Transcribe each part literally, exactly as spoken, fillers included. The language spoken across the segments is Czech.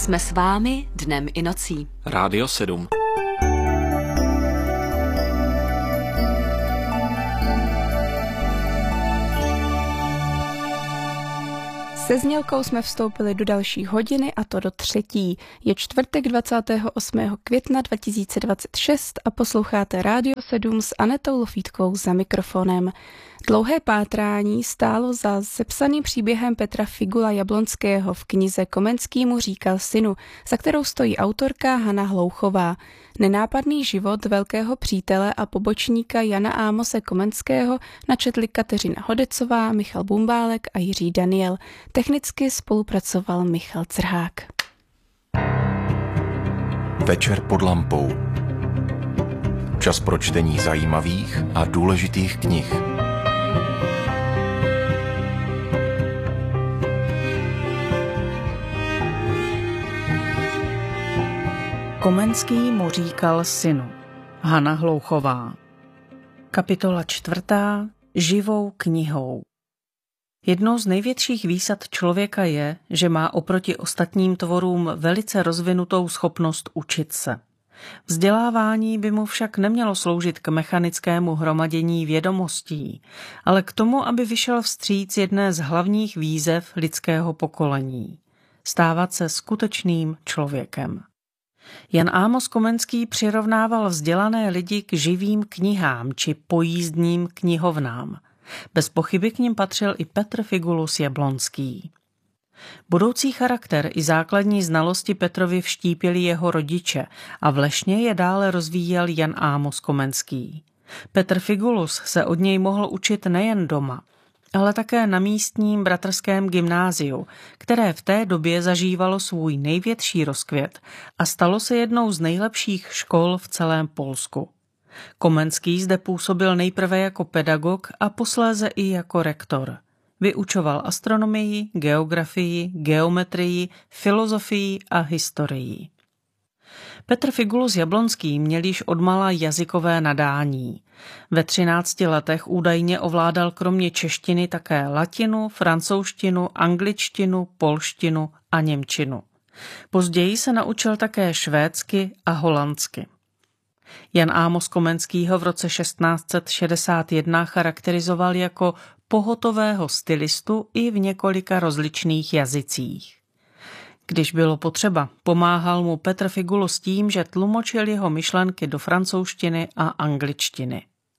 Jsme s vámi dnem i nocí. Rádio sedm. Se Znělkou jsme vstoupili do další hodiny, a to do třetí. Je čtvrtek dvacátého osmého května dva tisíce dvacet šest a posloucháte Rádio sedm s Anetou Lofítkou za mikrofonem. Dlouhé pátrání stálo za sepsaným příběhem Petra Figula Jablonského v knize Komenský mu říkal synu, za kterou stojí autorka Hana Hlouchová. Nenápadný život velkého přítele a pobočníka Jana Ámose Komenského načetli Kateřina Hodecová, Michal Bumbálek a Jiří Daniel. Technicky spolupracoval Michal Crhák. Večer pod lampou. Čas pro čtení zajímavých a důležitých knih. Komenský mu říkal synu. Hana Hlouchová. Kapitola čtvrtá. Živou knihou. Jednou z největších výsad člověka je, že má oproti ostatním tvorům velice rozvinutou schopnost učit se. Vzdělávání by mu však nemělo sloužit k mechanickému hromadění vědomostí, ale k tomu, aby vyšel vstříc jedné z hlavních výzev lidského pokolení. Stávat se skutečným člověkem. Jan Ámos Komenský přirovnával vzdělané lidi k živým knihám či pojízdním knihovnám. Bez pochyby k nim patřil i Petr Figulus Jablonský. Budoucí charakter i základní znalosti Petrovi vštípili jeho rodiče a vlešně je dále rozvíjel Jan Ámos Komenský. Petr Figulus se od něj mohl učit nejen doma, ale také na místním bratrském gymnáziu, které v té době zažívalo svůj největší rozkvět a stalo se jednou z nejlepších škol v celém Polsku. Komenský zde působil nejprve jako pedagog a posléze i jako rektor. Vyučoval astronomii, geografii, geometrii, filozofii a historii. Petr Figulus Jablonský měl již odmala jazykové nadání. Ve třinácti letech údajně ovládal kromě češtiny také latinu, francouzštinu, angličtinu, polštinu a němčinu. Později se naučil také švédsky a holandsky. Jan Ámos Komenský ho v roce šestnáct set šedesát jedna charakterizoval jako pohotového stylistu i v několika rozličných jazycích. Když bylo potřeba, pomáhal mu Petr Figulus tím, že tlumočil jeho myšlenky do francouzštiny a angličtiny.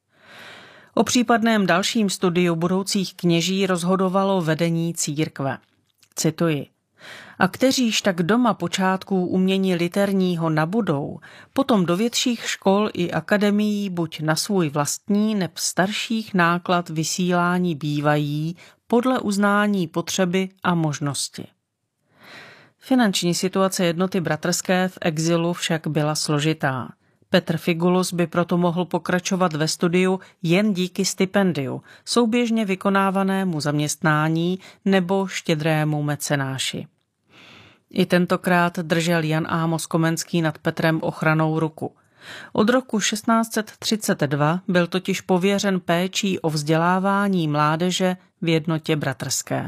O případném dalším studiu budoucích kněží rozhodovalo vedení církve. Cituji. A kteříž tak doma počátků umění literního nabudou, potom do větších škol i akademií buď na svůj vlastní neb starších náklad vysílání bývají podle uznání potřeby a možnosti. Finanční situace jednoty bratrské v exilu však byla složitá. Petr Figulus by proto mohl pokračovat ve studiu jen díky stipendiu, souběžně vykonávanému zaměstnání nebo štědrému mecenáši. I tentokrát držel Jan Ámos Komenský nad Petrem ochranou ruku. Od roku šestnáct set třicet dva byl totiž pověřen péčí o vzdělávání mládeže v jednotě bratrské.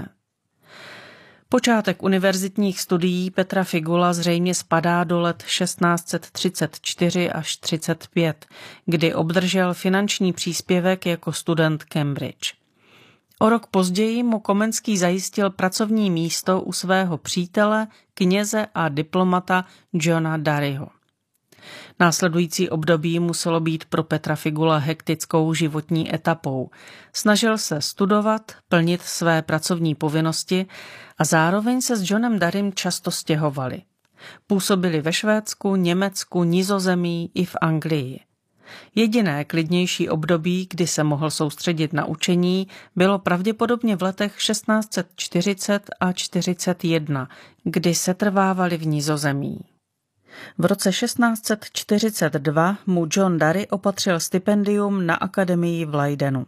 Počátek univerzitních studií Petra Figula zřejmě spadá do let šestnáct set třicet čtyři až třicet pět, kdy obdržel finanční příspěvek jako student Cambridge. O rok později mu Komenský zajistil pracovní místo u svého přítele, kněze a diplomata Johna Daryho. Následující období muselo být pro Petra Figula hektickou životní etapou. Snažil se studovat, plnit své pracovní povinnosti a zároveň se s Johnem Darym často stěhovali. Působili ve Švédsku, Německu, Nizozemí i v Anglii. Jediné klidnější období, kdy se mohl soustředit na učení, bylo pravděpodobně v letech šestnáct set čtyřicet a čtyřicet jedna, kdy setrvávali v Nizozemí. V roce šestnáct set čtyřicet dva mu John Dary opatřil stipendium na akademii v Leidenu.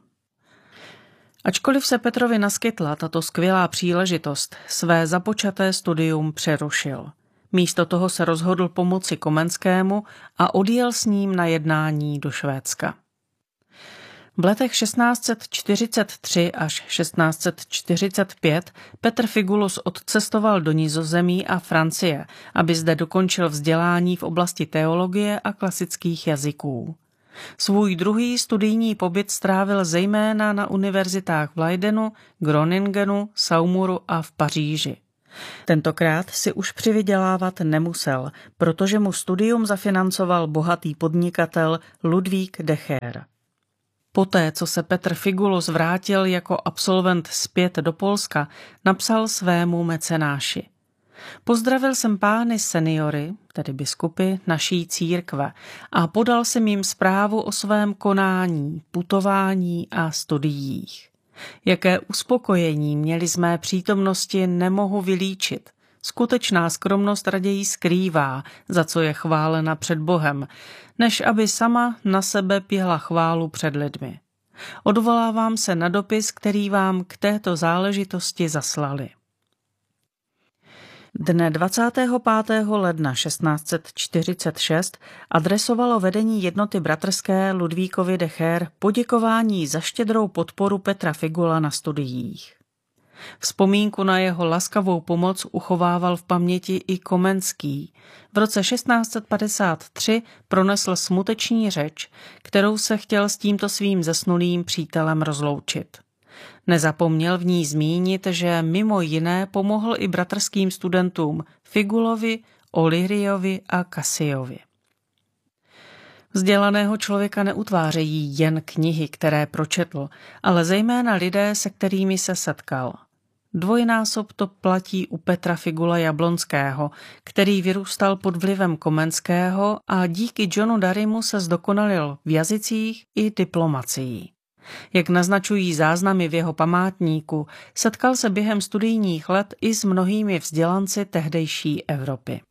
Ačkoliv se Petrovi naskytla tato skvělá příležitost, své započaté studium přerušil. Místo toho se rozhodl pomoci Komenskému a odjel s ním na jednání do Švédska. V letech šestnáct set čtyřicet tři až šestnáct set čtyřicet pět Petr Figulus odcestoval do Nizozemí a Francie, aby zde dokončil vzdělání v oblasti teologie a klasických jazyků. Svůj druhý studijní pobyt strávil zejména na univerzitách v Leidenu, Groningenu, Saumuru a v Paříži. Tentokrát si už přivydělávat nemusel, protože mu studium zafinancoval bohatý podnikatel Ludvík Decher. Poté, co se Petr Figulus vrátil jako absolvent zpět do Polska, napsal svému mecenáši: Pozdravil jsem pány seniory, tedy biskupy, naší církve a podal jsem jim zprávu o svém konání, putování a studiích. Jaké uspokojení měli z mé přítomnosti, nemohu vylíčit. Skutečná skromnost raději skrývá, za co je chválena před Bohem, než aby sama na sebe pěla chválu před lidmi. Odvolávám se na dopis, který vám k této záležitosti zaslali. Dne dvacátého pátého ledna šestnáct set čtyřicet šest adresovalo vedení jednoty bratrské Ludvíkovi Decher poděkování za štědrou podporu Petra Figula na studiích. Vzpomínku na jeho laskavou pomoc uchovával v paměti i Komenský. V roce šestnáct set padesát tři pronesl smuteční řeč, kterou se chtěl s tímto svým zesnulým přítelem rozloučit. Nezapomněl v ní zmínit, že mimo jiné pomohl i bratrským studentům Figulovi, Olyriovi a Casiovi. Vzdělaného člověka neutvářejí jen knihy, které pročetl, ale zejména lidé, se kterými se setkal. Dvojnásob to platí u Petra Figula Jablonského, který vyrůstal pod vlivem Komenského a díky Johnu Darymu se zdokonalil v jazycích i diplomacii. Jak naznačují záznamy v jeho památníku, setkal se během studijních let i s mnohými vzdělanci tehdejší Evropy.